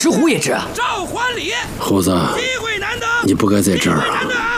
石虎也知。 召唤礼， 猴子， 机会难得， 你不该在这儿啊！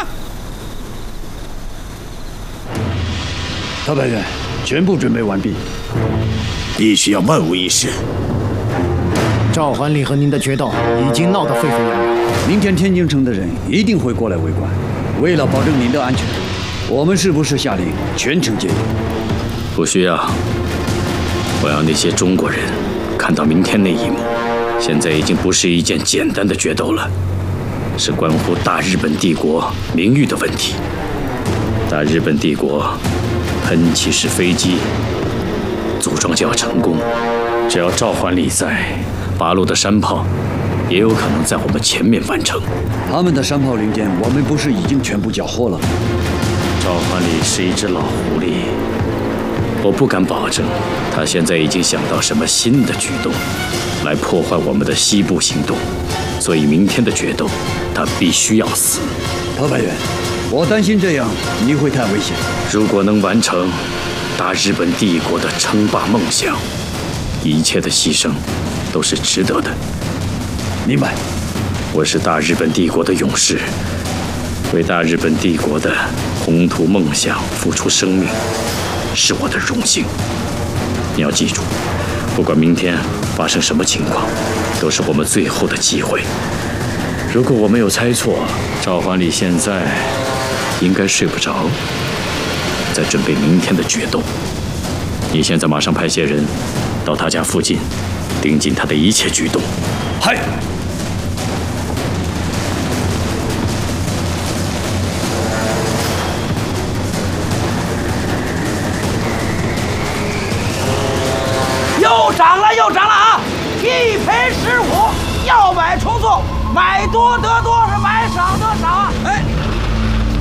陶白员，全部准备完毕， 必须要万无一失。 召唤礼和您的决斗已经闹得沸沸扬扬， 明天天津城的人一定会过来围观。为了保证您的安全，我们是不是下令全城戒严？ 不需要，我要那些中国人看到明天那一幕。现在已经不是一件简单的决斗了，是关乎大日本帝国名誉的问题。大日本帝国喷气式飞机组装就要成功，只要召唤力在，八路的山炮也有可能在我们前面完成。 他们的山炮零件，我们不是已经全部缴获了？ 召唤力是一只老狐狸，我不敢保证他现在已经想到什么新的举动来破坏我们的西部行动，所以明天的决斗他必须要死。 陶白员，我担心这样你会太危险。 如果能完成大日本帝国的称霸梦想，一切的牺牲都是值得的。 明白。 我是大日本帝国的勇士，为大日本帝国的宏图梦想付出生命，是我的荣幸。你要记住，不管明天发生什么情况，都是我们最后的机会。如果我没有猜错，召唤力现在应该睡不着，在准备明天的决斗。你现在马上派些人到他家附近，盯紧他的一切举动。 嗨。 又涨了啊！一赔15，要买重做，买多得多，是买少得少。